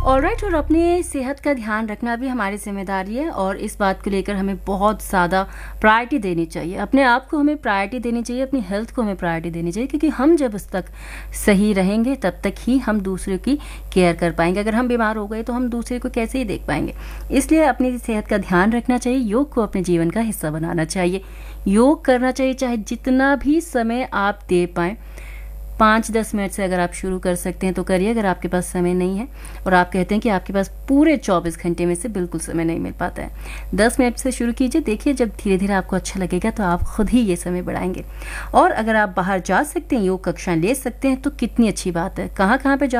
Alright, और अपनी सेहत का ध्यान रखना भी हमारी ज़िम्मेदारी है और इस बात को लेकर हमें बहुत ज़्यादा प्रायोरिटी देनी चाहिए। अपने आप को हमें प्रायोरिटी देनी चाहिए, अपनी हेल्थ को हमें प्रायोरिटी देनी चाहिए, क्योंकि हम जब उस तक सही रहेंगे तब तक ही हम दूसरे की केयर कर पाएंगे। अगर हम बीमार हो गए तो हम दूसरे को कैसे ही देख पाएंगे। इसलिए अपनी सेहत का ध्यान रखना चाहिए, योग को अपने जीवन का हिस्सा बनाना चाहिए। योग करना चाहिए चाहे जितना भी समय आप दे पाएँ। 5-10 मिनट से अगर आप शुरू कर सकते हैं तो करिए। अगर आपके पास समय नहीं है और आप कहते हैं कि आपके पास पूरे 24 घंटे में से बिल्कुल समय नहीं मिल पाता है, 10 मिनट से शुरू कीजिए। देखिए, जब धीरे धीरे आपको अच्छा लगेगा तो आप खुद ही ये समय बढ़ाएंगे। और अगर आप बाहर जा सकते हैं, योग कक्षाएं ले सकते हैं, तो कितनी अच्छी बात है। कहाँ कहाँ पे जा